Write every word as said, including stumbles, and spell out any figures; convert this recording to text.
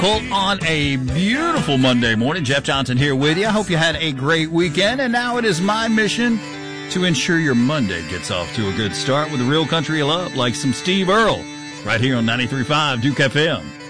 On a beautiful Monday morning. Jeff Johnson here with you. I hope you had a great weekend, and now it is my mission to ensure your Monday gets off to a good start with a real country of love, like some Steve Earle, right here on ninety-three point five Duke F M.